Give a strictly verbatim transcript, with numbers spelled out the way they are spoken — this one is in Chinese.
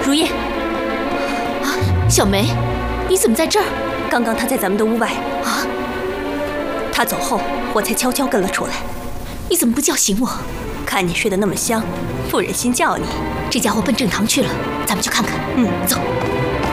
如叶，啊，小梅，你怎么在这儿？ 刚刚他在咱们的屋外啊， 他走后，我才悄悄跟了出来。 你怎么不叫醒我？ 看你睡得那么香，不忍心叫你。 这家伙奔正堂去了，咱们去看看。 嗯， 走。